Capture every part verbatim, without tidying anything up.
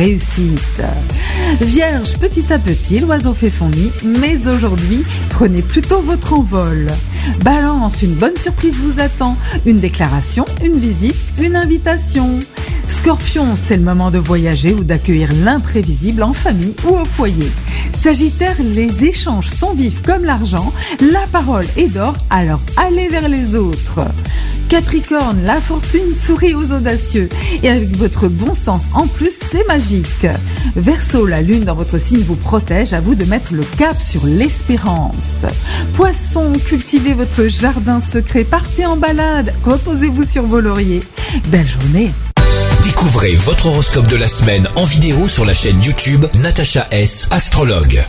réussite. Vierge, petit à petit, l'oiseau fait son nid, mais aujourd'hui, prenez plutôt votre envol. Balance, une bonne surprise vous attend. Une déclaration, une visite, une invitation. Scorpion, c'est le moment de voyager ou d'accueillir l'imprévisible en famille ou au foyer. Sagittaire, les échanges sont vifs comme l'argent, la parole est d'or, alors allez vers les autres. Capricorne, la fortune sourit aux audacieux et avec votre bon sens en plus, c'est magique. Verseau, la lune dans votre signe vous protège, à vous de mettre le cap sur l'espérance. Poisson, cultivez votre jardin secret, partez en balade, reposez-vous sur vos lauriers. Belle journée. Découvrez votre horoscope de la semaine en vidéo sur la chaîne YouTube Natacha S, astrologue.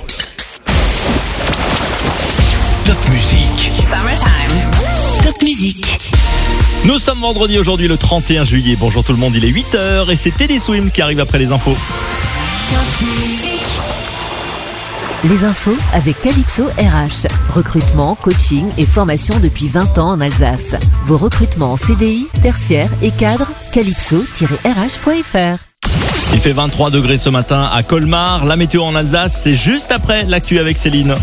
Top musique. Summertime. Top musique. Nous sommes vendredi aujourd'hui le trente et un juillet. Bonjour tout le monde, il est huit heures et c'est Teddy Swims qui arrive après les infos. Les infos avec Calypso R H. Recrutement, coaching et formation depuis vingt ans en Alsace. Vos recrutements en C D I, tertiaire et cadre, calypso tiret r h point f r. Il fait vingt-trois degrés ce matin à Colmar. La météo en Alsace, c'est juste après l'actu avec Céline.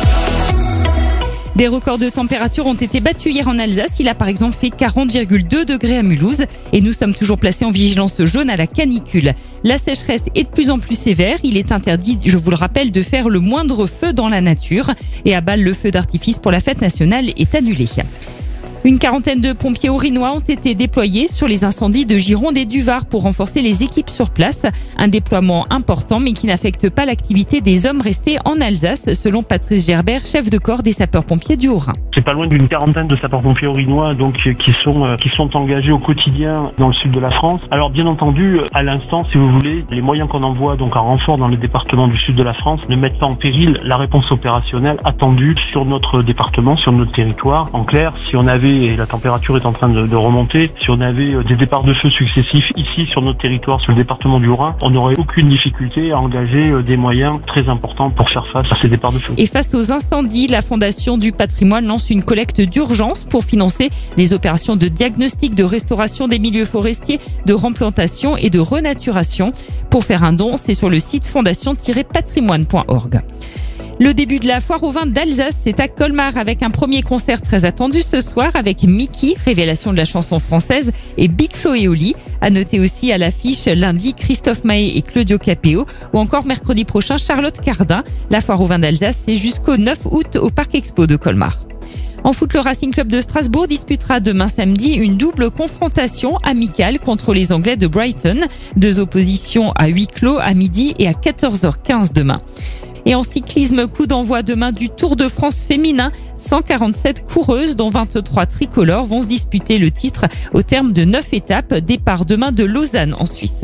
Des records de température ont été battus hier en Alsace. Il a par exemple fait quarante virgule deux degrés à Mulhouse et nous sommes toujours placés en vigilance jaune à la canicule. La sécheresse est de plus en plus sévère. Il est interdit, je vous le rappelle, de faire le moindre feu dans la nature. Et à Bâle, le feu d'artifice pour la fête nationale est annulé. Une quarantaine de pompiers haut-rhinois ont été déployés sur les incendies de Gironde et du Var pour renforcer les équipes sur place. Un déploiement important mais qui n'affecte pas l'activité des hommes restés en Alsace, selon Patrice Gerbert, chef de corps des sapeurs-pompiers du Haut-Rhin. C'est pas loin d'une quarantaine de sapeurs-pompiers haut-rhinois donc qui sont euh, qui sont engagés au quotidien dans le sud de la France. Alors bien entendu, à l'instant, si vous voulez, les moyens qu'on envoie donc en renfort dans les départements du sud de la France ne mettent pas en péril la réponse opérationnelle attendue sur notre département, sur notre territoire. En clair, si on avait, et la température est en train de, de remonter, si on avait des départs de feu successifs ici sur notre territoire, sur le département du Haut-Rhin, on n'aurait aucune difficulté à engager des moyens très importants pour faire face à ces départs de feu. Et face aux incendies, la Fondation du patrimoine lance une collecte d'urgence pour financer les opérations de diagnostic, de restauration des milieux forestiers, de replantation et de renaturation. Pour faire un don, c'est sur le site fondation tiret patrimoine point org. Le début de la foire au vin d'Alsace, c'est à Colmar avec un premier concert très attendu ce soir avec Mickey, révélation de la chanson française, et Big Flo et Oli. À noter aussi à l'affiche lundi Christophe Maé et Claudio Capéo ou encore mercredi prochain Charlotte Cardin. La foire au vin d'Alsace, c'est jusqu'au neuf août au Parc Expo de Colmar. En foot, le Racing Club de Strasbourg disputera demain samedi une double confrontation amicale contre les Anglais de Brighton. Deux oppositions à huis clos à midi et à quatorze heures quinze demain. Et en cyclisme, coup d'envoi demain du Tour de France féminin. cent quarante-sept coureuses, dont vingt-trois tricolores, vont se disputer le titre au terme de neuf étapes. Départ demain de Lausanne en Suisse.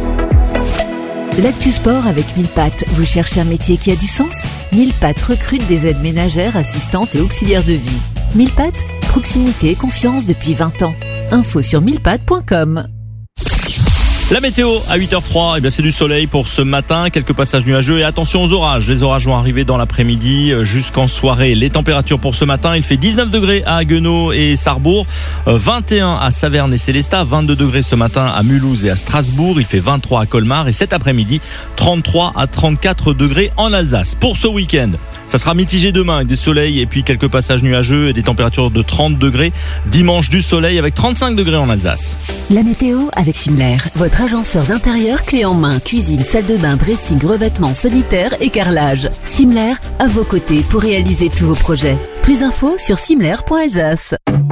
L'actu sport avec mille pattes. Vous cherchez un métier qui a du sens ? mille pattes recrute des aides ménagères, assistantes et auxiliaires de vie. mille pattes, proximité et confiance depuis vingt ans. Info sur mille pattes point com. La météo à huit heures trois, eh bien c'est du soleil pour ce matin, quelques passages nuageux et attention aux orages. Les orages vont arriver dans l'après-midi jusqu'en soirée. Les températures pour ce matin, il fait dix-neuf degrés à Haguenau et Sarrebourg, vingt et un à Saverne et Célestat, vingt-deux degrés ce matin à Mulhouse et à Strasbourg, il fait vingt-trois à Colmar et cet après-midi, trente-trois à trente-quatre degrés en Alsace. Pour ce week-end, ça sera mitigé demain avec des soleils et puis quelques passages nuageux et des températures de trente degrés. Dimanche du soleil avec trente-cinq degrés en Alsace. La météo avec Simler, votre agenceur d'intérieur clé en main, cuisine, salle de bain, dressing, revêtements, sanitaire et carrelage. Simler, à vos côtés pour réaliser tous vos projets. Plus d'infos sur simler point alsace.